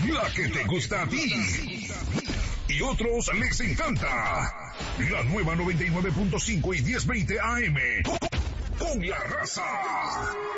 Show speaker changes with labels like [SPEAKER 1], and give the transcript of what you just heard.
[SPEAKER 1] la que te gusta a ti. Y otros les encanta. La nueva 99.5 y 1020 AM. Con la raza.